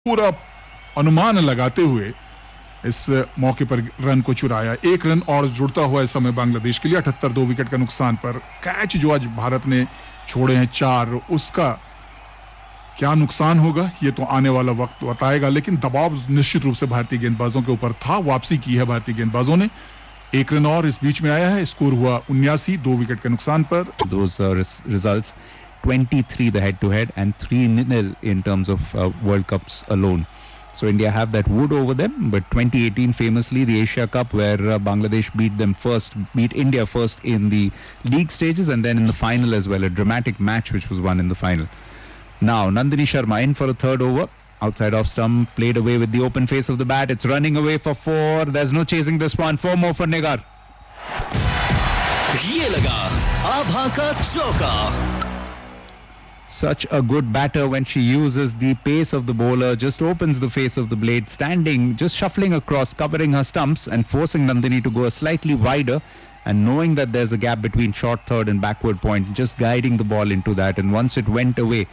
पूरा अनुमान लगाते हुए इस मौके पर रन को चुराया। एक रन और जुड़ता हुआ इस समय बांग्लादेश के लिए 78 2 विकेट का नुकसान पर। कैच जो आज भारत ने छोड़े हैं 4, उसका क्या नुकसान होगा ये तो आने वाला वक्त बताएगा, लेकिन दबाव निश्चित रूप से भारतीय गेंदबाजों के ऊपर था। वापसी की है भारतीय गेंदबाजों ने। एक रन और इस बीच में आया है। स्कोर हुआ 79 2 विकेट के नुकसान पर। Those results 23 the head-to-head and 3-0 in terms of World Cups alone. So India have that wood over them, but 2018 famously the Asia Cup where Bangladesh beat India first in the league stages and then in the final as well, a dramatic match which was won in the final. Now Nandini Sharma in for a third over, outside off stump, played away with the open face of the bat. It's running away for 4. There's no chasing this one. 4 more for Nigar. ये लगा आभा का चौका. Such a good batter when she uses the pace of the bowler, just opens the face of the blade, standing, just shuffling across, covering her stumps and forcing Nandini to go slightly wider, and knowing that there's a gap between short third and backward point, just guiding the ball into that, and once it went away,